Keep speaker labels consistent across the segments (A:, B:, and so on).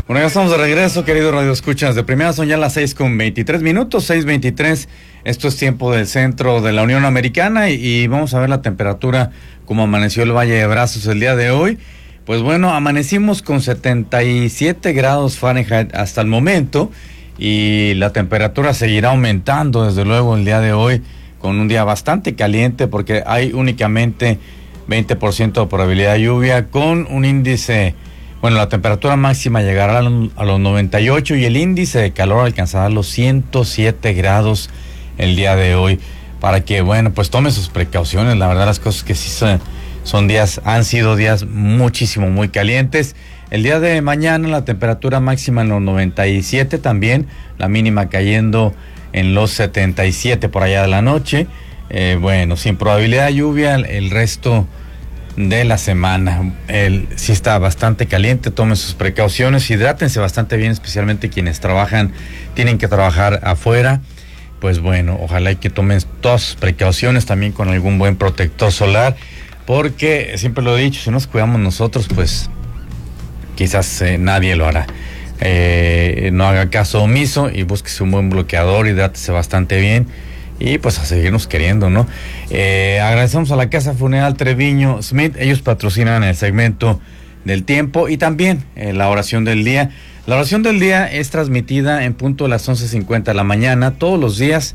A: Bueno, ya estamos de regreso, queridos radioescuchas. De primera son ya las 6:23, 6:23. Esto es tiempo del centro de la Unión Americana y vamos a ver la temperatura como amaneció el Valle de Brazos el día de hoy. Pues bueno, amanecimos con 77 grados Fahrenheit hasta el momento y la temperatura seguirá aumentando desde luego el día de hoy con un día bastante caliente porque hay únicamente 20% de probabilidad de lluvia con un índice. Bueno, la temperatura máxima llegará a los 98 y el índice de calor alcanzará los 107 grados el día de hoy. Para que, bueno, pues tome sus precauciones. La verdad, las cosas que sí han sido días muy calientes. El día de mañana la temperatura máxima en los 97 también, la mínima cayendo en los 77 por allá de la noche. Bueno, sin probabilidad de lluvia el resto de la semana. Sí está bastante caliente, tomen sus precauciones, hidrátense bastante bien, especialmente quienes tienen que trabajar afuera. Pues bueno, ojalá que tomen todas sus precauciones también con algún buen protector solar, porque siempre lo he dicho, si nos cuidamos nosotros, pues quizás nadie lo hará. No haga caso omiso y búsquese un buen bloqueador, hidrátese bastante bien. Y pues a seguirnos queriendo, ¿no? Agradecemos a la Casa Funeral Treviño Smith, ellos patrocinan el segmento del tiempo y también la oración del día. La oración del día es transmitida en punto a las 11:50 de la mañana, todos los días.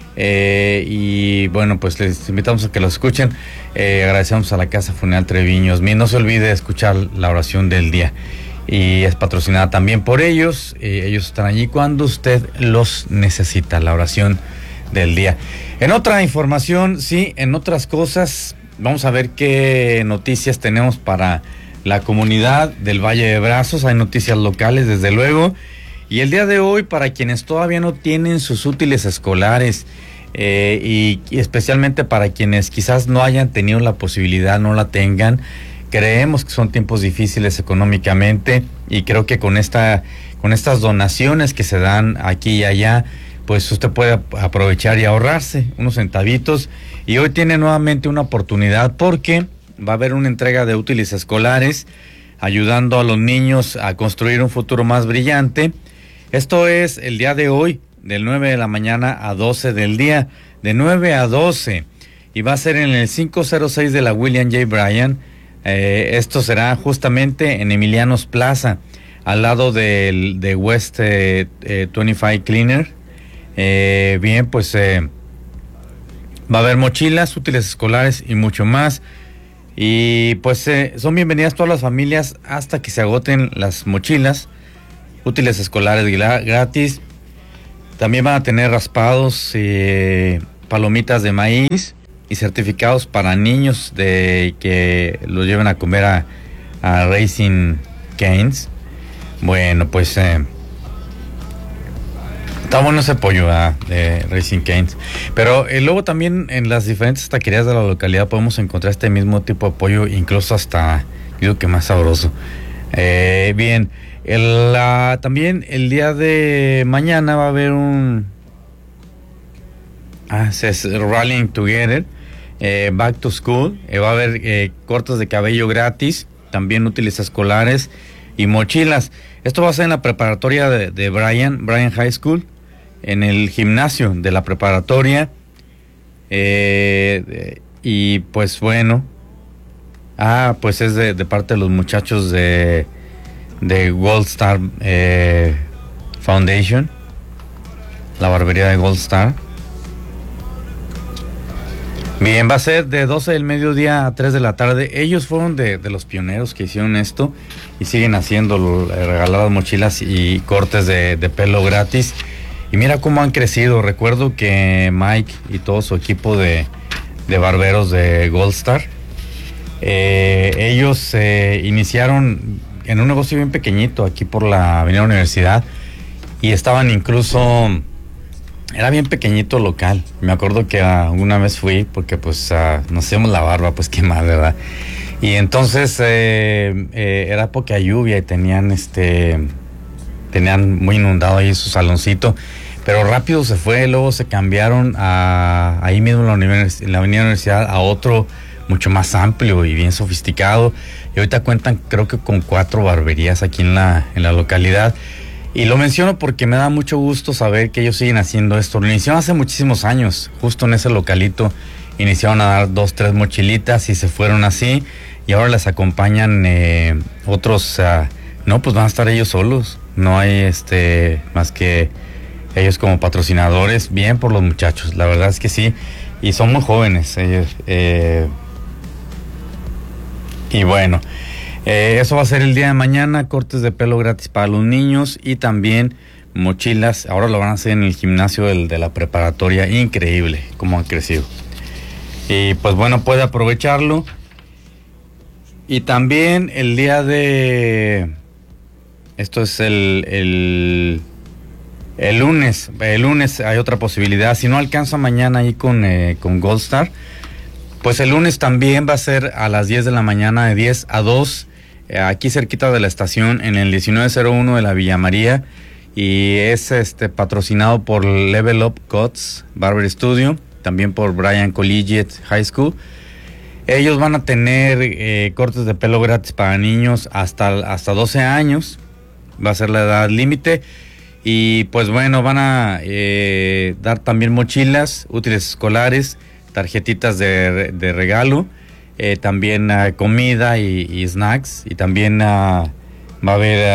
A: Y bueno, pues les invitamos a que lo escuchen. Agradecemos a la Casa Funeral Treviño Smith. No se olvide de escuchar la oración del día. Y es patrocinada también por ellos. Ellos están allí cuando usted los necesita, la oración del día. En otra información, en otras cosas, vamos a ver qué noticias tenemos para la comunidad del Valle de Brazos. Hay noticias locales, desde luego. Y el día de hoy, para quienes todavía no tienen sus útiles escolares, y especialmente para quienes quizás no hayan tenido la posibilidad, no la tengan, creemos que son tiempos difíciles económicamente y creo que con estas donaciones que se dan aquí y allá, pues usted puede aprovechar y ahorrarse unos centavitos. Y hoy tiene nuevamente una oportunidad porque va a haber una entrega de útiles escolares ayudando a los niños a construir un futuro más brillante. Esto es el día de hoy, del 9 de la mañana a 12 del día, de 9 a 12. Y va a ser en el 506 de la William J. Bryan. Esto será justamente en Emilianos Plaza, al lado de West 25 Cleaner. Bien, pues va a haber mochilas, útiles escolares y mucho más. Y pues son bienvenidas todas las familias hasta que se agoten las mochilas, útiles escolares gratis. También van a tener raspados, palomitas de maíz y certificados para niños de que los lleven a comer a Raising Cane's. Bueno, pues está bueno ese pollo de Raising Cane's. Pero luego también en las diferentes taquerías de la localidad podemos encontrar este mismo tipo de pollo, incluso hasta, digo que más sabroso. Bien, también el día de mañana va a haber es Rallying Together, Back to School. Va a haber cortes de cabello gratis, también útiles escolares y mochilas. Esto va a ser en la preparatoria de Bryan High School, en el gimnasio de la preparatoria. Y pues bueno, pues es de parte de los muchachos de Gold Star Foundation, la barbería de Gold Star. Bien, va a ser de 12 del mediodía a 3 de la tarde. Ellos fueron de los pioneros que hicieron esto y siguen haciendo regaladas mochilas y cortes de pelo gratis. Y mira cómo han crecido. Recuerdo que Mike y todo su equipo de barberos de Gold Star, ellos iniciaron en un negocio bien pequeñito aquí por la Avenida Universidad y estaban incluso... Era bien pequeñito local. Me acuerdo que una vez fui porque pues nos hacíamos la barba, pues qué mal, ¿verdad? Y entonces era poca lluvia y tenían muy inundado ahí su saloncito, pero rápido se fue. Luego se cambiaron ahí mismo en la Avenida Universidad a otro mucho más amplio y bien sofisticado. Y ahorita cuentan, creo que con 4 barberías aquí en la localidad. Y lo menciono porque me da mucho gusto saber que ellos siguen haciendo esto. Lo iniciaron hace muchísimos años, justo en ese localito. Iniciaron a dar 2, 3 mochilitas y se fueron así. Y ahora les acompañan otros. No, pues van a estar ellos solos. No hay más que ellos como patrocinadores. Bien por los muchachos, la verdad es que sí. Y son muy jóvenes ellos. Y bueno, eso va a ser el día de mañana. Cortes de pelo gratis para los niños y también mochilas. Ahora lo van a hacer en el gimnasio de la preparatoria. Increíble cómo han crecido. Y pues bueno, puede aprovecharlo. Y también el día de... Esto es el lunes. El lunes hay otra posibilidad. Si no alcanza mañana ahí con Gold Star, pues el lunes también va a ser a las 10 de la mañana, de 10 a 2, aquí cerquita de la estación, en el 1901 de la Villa María. Y es patrocinado por Level Up Cuts Barber Studio, también por Bryan Collegiate High School. Ellos van a tener cortes de pelo gratis para niños hasta 12 años. Va a ser la edad límite. Y pues bueno, van a dar también mochilas, útiles escolares, tarjetitas de regalo, también comida y snacks. Y también va a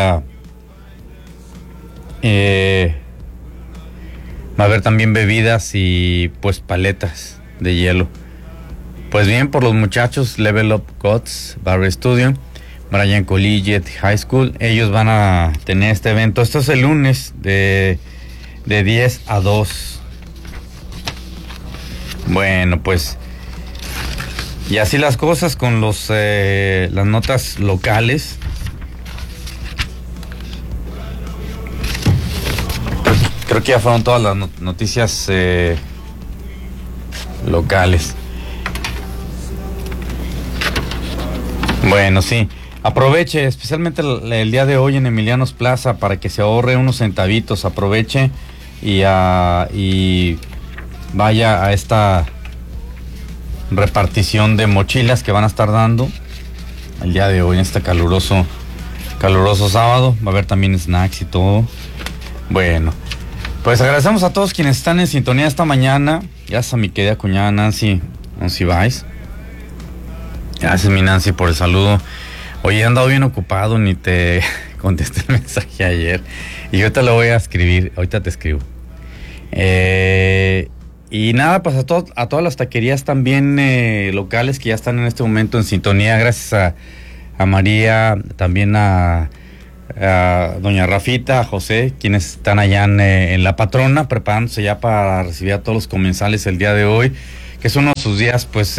A: haber también bebidas y pues paletas de hielo. Pues bien, por los muchachos, Level Up Cuts Barber Studio, Bryan Collegiate High School, ellos van a tener este evento. Esto es el lunes de 10 a 2. Bueno, pues y así las cosas con las notas locales. Creo que ya fueron todas las noticias locales. Bueno, sí, aproveche, especialmente el día de hoy en Emilianos Plaza, para que se ahorre unos centavitos. Aproveche y vaya a esta repartición de mochilas que van a estar dando el día de hoy, en este caluroso sábado. Va a haber también snacks y todo. Bueno, pues agradecemos a todos quienes están en sintonía esta mañana. Gracias a mi querida cuñada Nancy Vice. Gracias, mi Nancy, por el saludo. Oye, he andado bien ocupado, ni te contesté el mensaje ayer. Y ahorita lo voy a escribir, ahorita te escribo. Y nada, pues a todas las taquerías también locales que ya están en este momento en sintonía. Gracias a María, también a doña Rafita, a José, quienes están allá en La Patrona, preparándose ya para recibir a todos los comensales el día de hoy, que es uno de sus días, pues...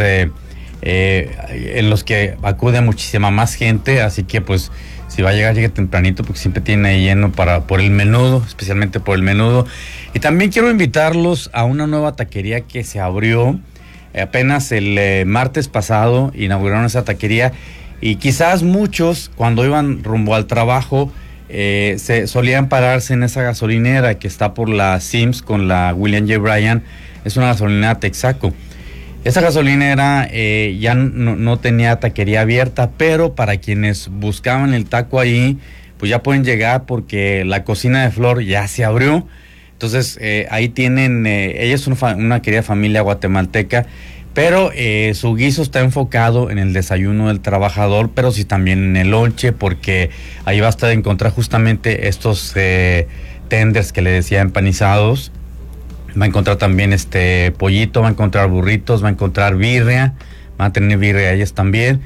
A: en los que acude muchísima más gente, así que pues si va a llegue tempranito, porque siempre tiene ahí lleno por el menudo, especialmente por el menudo. Y también quiero invitarlos a una nueva taquería que se abrió apenas el martes pasado. Inauguraron esa taquería y quizás muchos cuando iban rumbo al trabajo se solían pararse en esa gasolinera que está por la Sims con la William J. Bryan. Es una gasolinera Texaco. Esa gasolinera ya no tenía taquería abierta, pero para quienes buscaban el taco ahí, pues ya pueden llegar porque la cocina de Flor ya se abrió. Entonces ahí tienen, ella es una querida familia guatemalteca, pero su guiso está enfocado en el desayuno del trabajador, pero sí también en el lonche, porque ahí basta de encontrar justamente estos tenders que le decía, empanizados. Va a encontrar también pollito, va a encontrar burritos, va a encontrar birria, van a tener birria ellas también,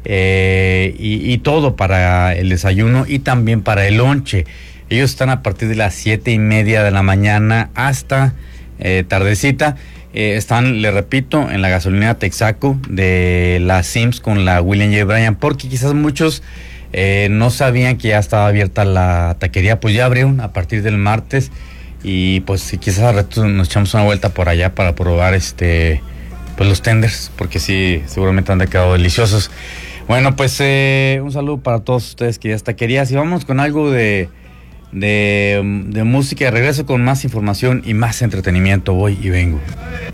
A: y todo para el desayuno y también para el lonche. Ellos están a partir de las 7:30 de la mañana hasta tardecita. Están, le repito, en la gasolinera Texaco de la Sims con la William J. Bryan, porque quizás muchos no sabían que ya estaba abierta la taquería. Pues ya abrieron a partir del martes. Y pues si quizás al rato nos echamos una vuelta por allá para probar pues los tenders, porque sí, seguramente han quedado deliciosos. Bueno, pues un saludo para todos ustedes que ya está querías. Y vamos con algo de música. Regreso con más información y más entretenimiento. Voy y vengo.